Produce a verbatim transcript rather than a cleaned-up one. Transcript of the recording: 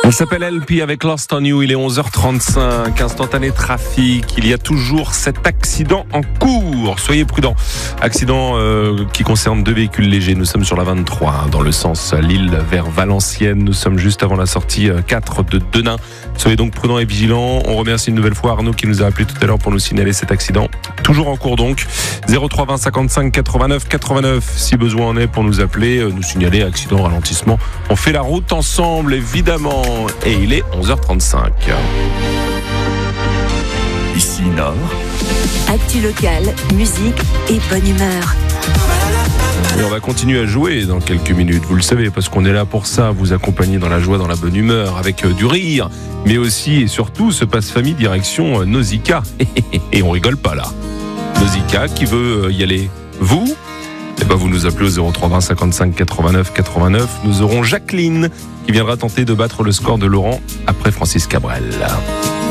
Il s'appelle L P avec Lost on You, il est onze heures trente-cinq, instantané trafic, il y a toujours cet accident en cours, soyez prudents. Accident euh, qui concerne deux véhicules légers, nous sommes sur la vingt-trois, dans le sens Lille vers Valenciennes, nous sommes juste avant la sortie quatre de Denain. Soyez donc prudents et vigilants, on remercie une nouvelle fois Arnaud qui nous a appelé tout à l'heure pour nous signaler cet accident. Toujours en cours donc, zéro trois vingt cinquante-cinq quatre-vingt-neuf quatre-vingt-neuf, si besoin en est pour nous appeler, nous signaler accident, ralentissement. On fait la route ensemble évidemment. Et il est onze heures trente-cinq. Ici Nord. Actu locale, musique et bonne humeur. Et on va continuer à jouer dans quelques minutes, vous le savez, parce qu'on est là pour ça, vous accompagner dans la joie, dans la bonne humeur, avec du rire, mais aussi et surtout ce passe-famille direction Nausicaa. Et on rigole pas là. Nausicaa qui veut y aller. Vous ? Eh ben vous nous appelez au zéro trois vingt cinquante-cinq quatre-vingt-neuf quatre-vingt-neuf. Nous aurons Jacqueline qui viendra tenter de battre le score de Laurent après Francis Cabrel.